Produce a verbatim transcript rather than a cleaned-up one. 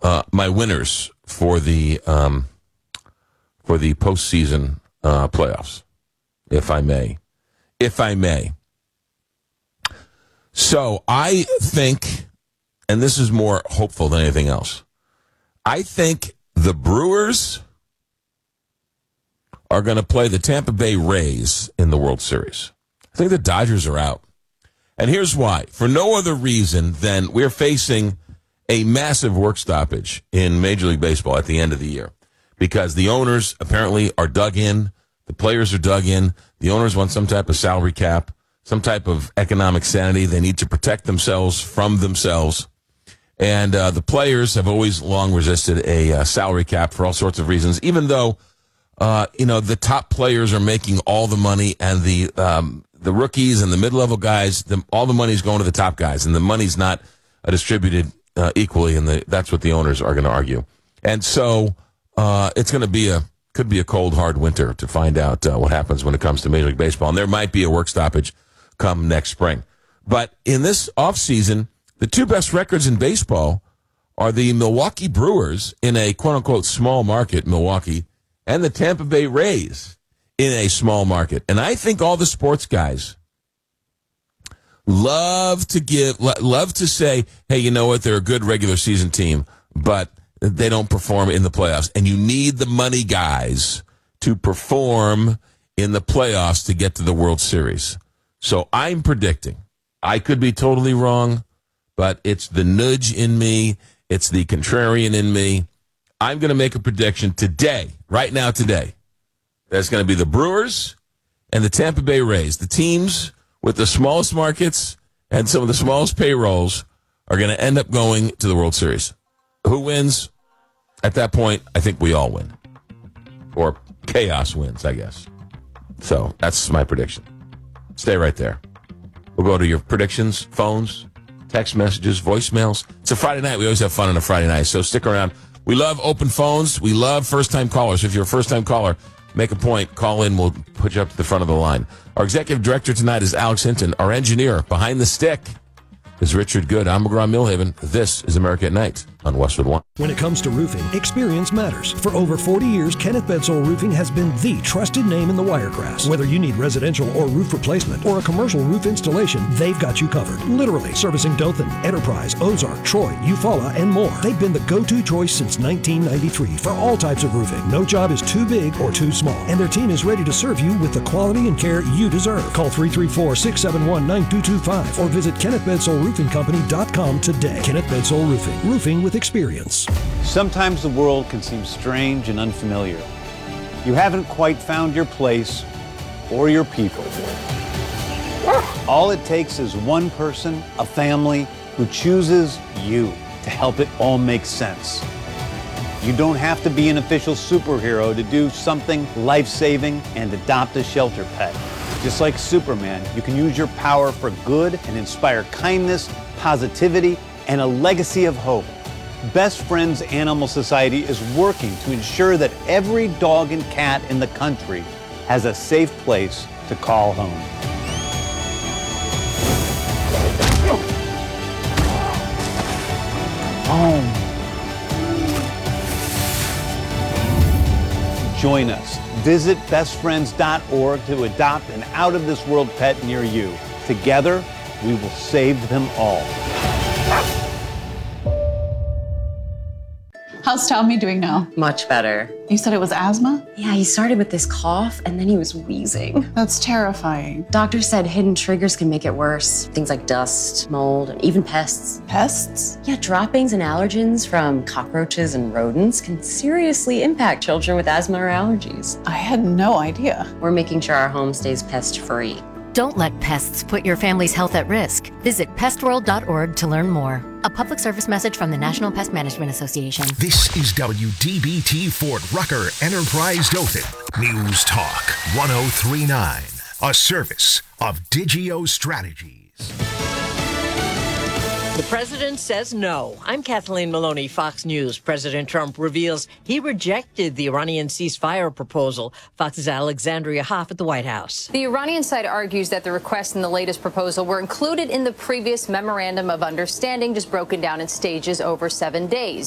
uh, my winners for the um, for the postseason uh, playoffs, if I may, if I may. So I think, and this is more hopeful than anything else, I think the Brewers are going to play the Tampa Bay Rays in the World Series. I think the Dodgers are out. And here's why. For no other reason than we're facing a massive work stoppage in Major League Baseball at the end of the year. Because the owners apparently are dug in. The players are dug in. The owners want some type of salary cap, some type of economic sanity. They need to protect themselves from themselves. And uh, the players have always long resisted a uh, salary cap for all sorts of reasons, even though, uh, you know, the top players are making all the money and the um, the rookies and the mid-level guys, the, all the money's going to the top guys, and the money's not uh, distributed uh, equally, and the, that's what the owners are going to argue. And so uh, it's going to be a, could be a cold, hard winter to find out uh, what happens when it comes to Major League Baseball. And there might be a work stoppage come next spring. But in this offseason, the two best records in baseball are the Milwaukee Brewers in a quote-unquote small market, Milwaukee, and the Tampa Bay Rays in a small market. And I think all the sports guys love to give, love to say, hey, you know what, they're a good regular season team, but they don't perform in the playoffs. And you need the money guys to perform in the playoffs to get to the World Series. So I'm predicting, I could be totally wrong, but it's the nudge in me. It's the contrarian in me. I'm going to make a prediction today, right now today. That's going to be the Brewers and the Tampa Bay Rays. The teams with the smallest markets and some of the smallest payrolls are going to end up going to the World Series. Who wins? At that point, I think we all win. Or chaos wins, I guess. So that's my prediction. Stay right there. We'll go to your predictions, phones, text messages, voicemails. It's a Friday night. We always have fun on a Friday night, so stick around. We love open phones. We love first-time callers. If you're a first-time caller, make a point. Call in. We'll put you up to the front of the line. Our executive director tonight is Alex Hinton. Our engineer behind the stick is Richard Good. I'm McGraw Millhaven. This is America at Night on Westwood One. When it comes to roofing, experience matters. For over forty years, Kenneth Bedsole Roofing has been the trusted name in the Wiregrass. Whether you need residential or roof replacement or a commercial roof installation, they've got you covered. Literally servicing Dothan, Enterprise, Ozark, Troy, Eufaula, and more. They've been the go-to choice since nineteen ninety-three for all types of roofing. No job is too big or too small, and their team is ready to serve you with the quality and care you deserve. Call three three four, six seven one, nine two two five or visit kenneth bedsole roofing company dot com today. Kenneth Bedsole Roofing. Roofing with experience. Sometimes the world can seem strange and unfamiliar. You haven't quite found your place or your people. All it takes is one person, a family, who chooses you to help it all make sense. You don't have to be an official superhero to do something life-saving and adopt a shelter pet. Just like Superman, you can use your power for good and inspire kindness, positivity, and a legacy of hope. Best Friends Animal Society is working to ensure that every dog and cat in the country has a safe place to call home. Home. Join us. Visit best friends dot org to adopt an out-of-this-world pet near you. Together, we will save them all. How's Tommy doing now? Much better. You said it was asthma? Yeah, he started with this cough and then he was wheezing. That's terrifying. Doctor said hidden triggers can make it worse. Things like dust, mold, and even pests. Pests? Yeah, droppings and allergens from cockroaches and rodents can seriously impact children with asthma or allergies. I had no idea. We're making sure our home stays pest-free. Don't let pests put your family's health at risk. Visit pest world dot org to learn more. A public service message from the National Pest Management Association. This is W D B T Fort Rucker Enterprise Dothan. News Talk one oh three point nine. A service of Digio Strategies. The president says no. I'm Kathleen Maloney, Fox News. President Trump reveals he rejected the Iranian ceasefire proposal. Fox's Alexandria Hoff at the White House. The Iranian side argues that the requests in the latest proposal were included in the previous memorandum of understanding, just broken down in stages over seven days.